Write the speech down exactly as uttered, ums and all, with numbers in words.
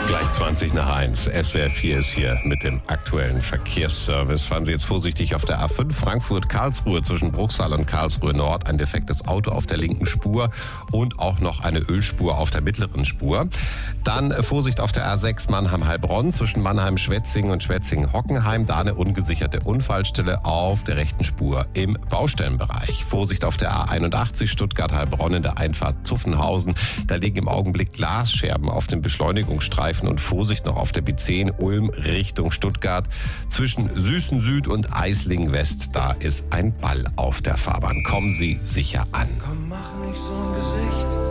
Gleich zwanzig nach eins. S W R vier ist hier mit dem aktuellen Verkehrsservice. Fahren Sie jetzt vorsichtig auf der A fünf Frankfurt-Karlsruhe zwischen Bruchsal und Karlsruhe Nord. Ein defektes Auto auf der linken Spur und auch noch eine Ölspur auf der mittleren Spur. Dann Vorsicht auf der A sechs Mannheim-Heilbronn zwischen Mannheim-Schwetzingen und Schwetzingen-Hockenheim. Da eine ungesicherte Unfallstelle auf der rechten Spur im Baustellenbereich. Vorsicht auf der A einundachtzig Stuttgart-Heilbronn in der Einfahrt Zuffenhausen. Da liegen im Augenblick Glasscherben auf dem Beschleunigungsstreifen. Und Vorsicht noch auf der B zehn Ulm Richtung Stuttgart. Zwischen Süßen Süd und Eisling West, da ist ein Ball auf der Fahrbahn. Kommen Sie sicher an. Komm, mach nicht so ein Gesicht.